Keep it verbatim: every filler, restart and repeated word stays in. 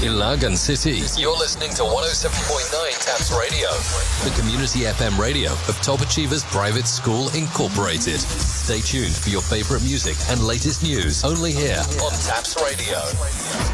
in Lagan City. You're listening to one oh seven point nine Taps Radio, the community F M radio of Top Achievers Private School Incorporated. Stay tuned for your favorite music and latest news only here on Taps Radio.